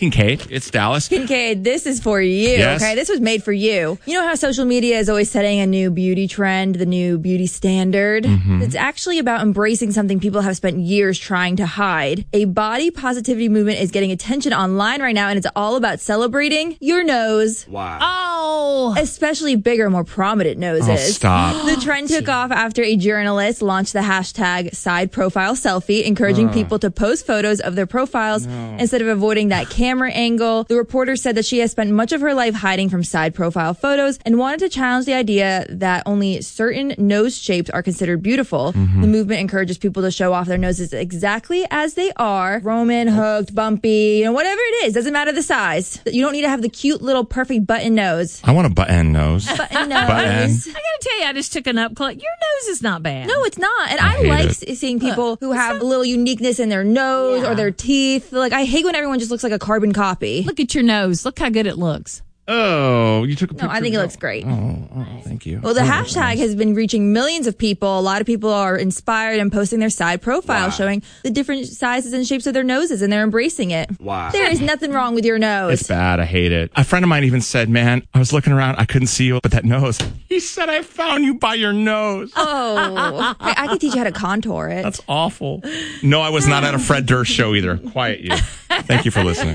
Kincaid, it's Dallas. Kincaid, this is for you, Yes. okay? This was made for you. You know how social media is always setting a new beauty trend, the new beauty standard? Mm-hmm. It's actually about embracing something people have spent years trying to hide. A body positivity movement is getting attention online right now, and it's all about celebrating your nose. Wow. Oh. Especially bigger, more prominent noses. Oh, stop. The trend took off after a journalist launched the hashtag side profile selfie, encouraging people to post photos of their profiles instead of avoiding that camera angle. The reporter said that she has spent much of her life hiding from side profile photos and wanted to challenge the idea that only certain nose shapes are considered beautiful. The movement encourages people to show off their noses exactly as they are. Roman, hooked, bumpy, whatever it is. Doesn't matter the size. You don't need to have the cute little perfect button nose. I want a button nose. Button nose. Button. I gotta tell you, I just took an up close. Your nose is not bad. No, it's not. And I hate like it. seeing people who have a little uniqueness in their nose or their teeth. Like, I hate when everyone just looks like a carbon copy. Look at your nose. Look how good it looks. Oh, you took a picture. No, I think it looks great. Oh, thank you. Well, the hashtag has been reaching millions of people. A lot of people are inspired and posting their side profile showing the different sizes and shapes of their noses, and they're embracing it. Wow. There is nothing wrong with your nose. It's bad. I hate it. A friend of mine even said, man, I was looking around. I couldn't see you, but that nose. He said, I found you by your nose. Oh, I could teach you how to contour it. That's awful. No, I was not at a Fred Durst show either. Quiet you. Thank you for listening.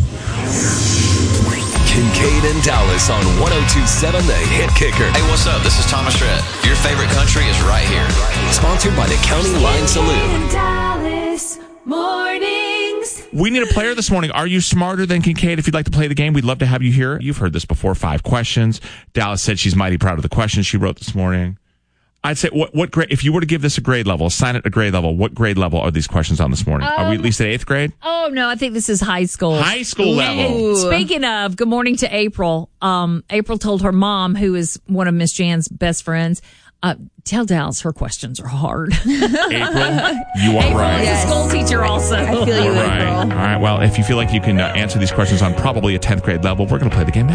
Kincaid and Dallas on 102.7 The Hit Kicker. Hey, what's up? This is Thomas Rhett. Your favorite country is right here. Sponsored by the County Line Saloon. Dallas mornings. We need a player this morning. Are you smarter than Kincaid? If you'd like to play the game, we'd love to have you here. You've heard this before. 5 questions. Dallas said she's mighty proud of the questions she wrote this morning. I'd say, what grade, if you were to give this a grade level, assign it a grade level, what grade level are these questions on this morning? Are we at least at 8th grade? Oh, no, I think this is high school. High school level. And speaking of, good morning to April. April told her mom, who is one of Miss Jan's best friends, tell Dallas her questions are hard. April, you are April right. is a school teacher also. I feel you, All right. April. All right. Well, if you feel like you can answer these questions on probably a 10th grade level, we're going to play the game now.